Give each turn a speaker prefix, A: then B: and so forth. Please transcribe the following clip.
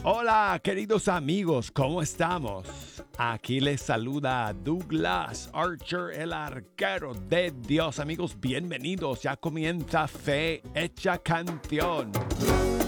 A: Hola, queridos amigos, ¿cómo estamos? Aquí les saluda Douglas Archer, el arquero de Dios. Amigos, bienvenidos. Ya comienza Fe Hecha Canción.